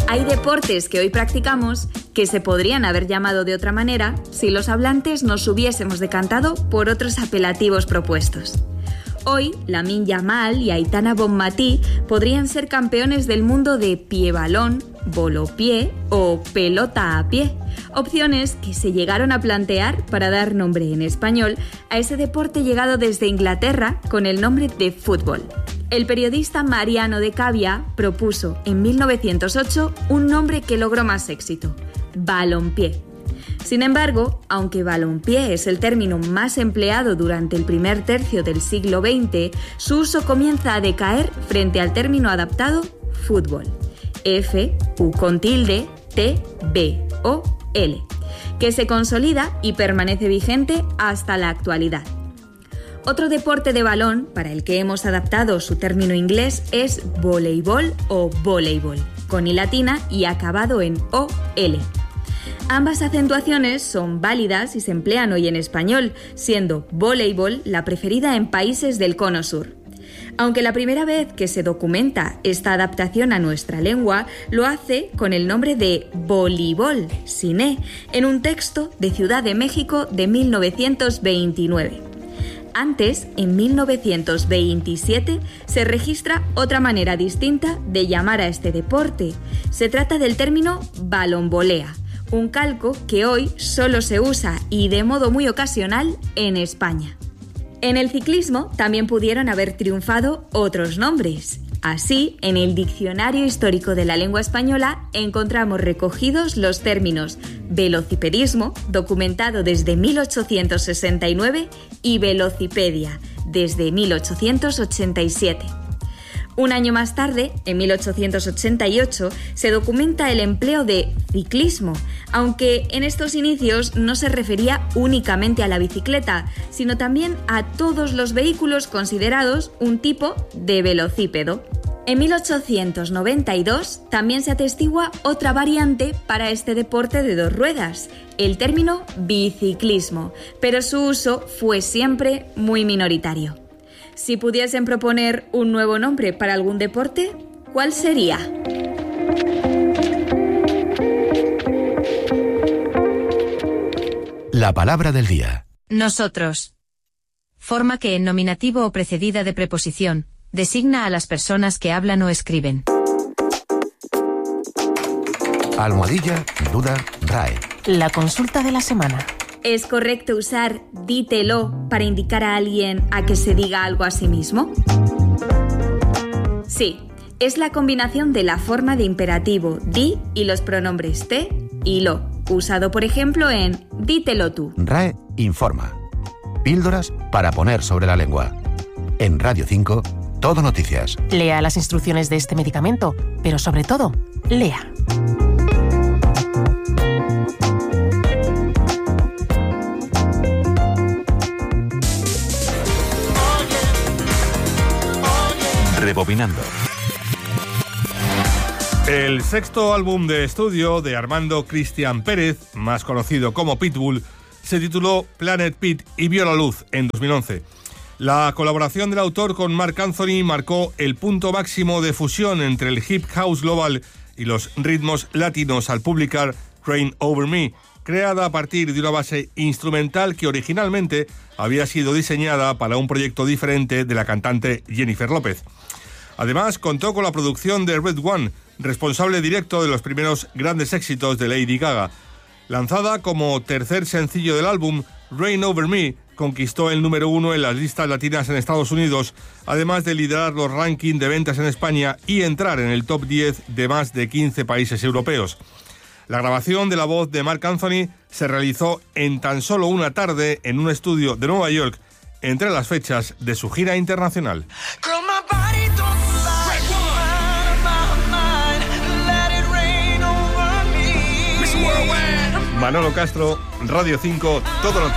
Hay deportes que hoy practicamos que se podrían haber llamado de otra manera si los hablantes nos hubiésemos decantado por otros apelativos propuestos. Hoy, Lamine Yamal y Aitana Bonmatí podrían ser campeones del mundo de pie-balón, bolo-pie o pelota a pie, opciones que se llegaron a plantear para dar nombre en español a ese deporte llegado desde Inglaterra con el nombre de fútbol. El periodista Mariano de Cavia propuso en 1908 un nombre que logró más éxito: balompié. Sin embargo, aunque balompié es el término más empleado durante el primer tercio del siglo XX, su uso comienza a decaer frente al término adaptado fútbol, F-U-T-B-O-L, que se consolida y permanece vigente hasta la actualidad. Otro deporte de balón para el que hemos adaptado su término inglés es voleibol o voleibol, con i latina y acabado en OL. Ambas acentuaciones son válidas y se emplean hoy en español, siendo voleibol la preferida en países del Cono Sur. Aunque la primera vez que se documenta esta adaptación a nuestra lengua lo hace con el nombre de voleibol, sin E, en un texto de Ciudad de México de 1929. Antes, en 1927, se registra otra manera distinta de llamar a este deporte. Se trata del término balonvolea, un calco que hoy solo se usa y de modo muy ocasional en España. En el ciclismo también pudieron haber triunfado otros nombres. Así, en el Diccionario Histórico de la Lengua Española encontramos recogidos los términos velocipedismo, documentado desde 1869, y velocipedia, desde 1887. Un año más tarde, en 1888, se documenta el empleo de ciclismo, aunque en estos inicios no se refería únicamente a la bicicleta, sino también a todos los vehículos considerados un tipo de velocípedo. En 1892 también se atestigua otra variante para este deporte de dos ruedas, el término biciclismo, pero su uso fue siempre muy minoritario. Si pudiesen proponer un nuevo nombre para algún deporte, ¿cuál sería? La palabra del día. Nosotros. Forma que en nominativo o precedida de preposición designa a las personas que hablan o escriben. Almohadilla, duda, RAE. La consulta de la semana. ¿Es correcto usar dítelo para indicar a alguien a que se diga algo a sí mismo? Sí, es la combinación de la forma de imperativo di y los pronombres te y lo, usado por ejemplo en dítelo tú. RAE informa. Píldoras para poner sobre la lengua. En Radio 5, Todo Noticias. Lea las instrucciones de este medicamento, pero sobre todo, lea. Rebobinando. El sexto álbum de estudio de Armando Cristian Pérez, más conocido como Pitbull, se tituló Planet Pit y vio la luz en 2011. La colaboración del autor con Marc Anthony marcó el punto máximo de fusión entre el hip house global y los ritmos latinos al publicar Reign Over Me, creada a partir de una base instrumental que originalmente había sido diseñada para un proyecto diferente de la cantante Jennifer López. Además, contó con la producción de Red One, responsable directo de los primeros grandes éxitos de Lady Gaga. Lanzada como tercer sencillo del álbum, Reign Over Me conquistó el número 1 en las listas latinas en Estados Unidos, además de liderar los rankings de ventas en España y entrar en el top 10 de más de 15 países europeos. La grabación de la voz de Marc Anthony se realizó en tan solo una tarde en un estudio de Nueva York, entre las fechas de su gira internacional. Manolo Castro, Radio 5, Todo Noticias.